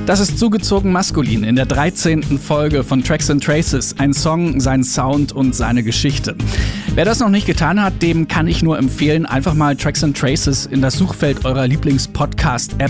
Das ist zugezogen maskulin in der 13. Folge von Tracks and Traces. Ein Song, sein Sound und seine Geschichte. Wer das noch nicht getan hat, dem kann ich nur empfehlen, einfach mal Tracks and Traces in das Suchfeld eurer Lieblings-Podcast-App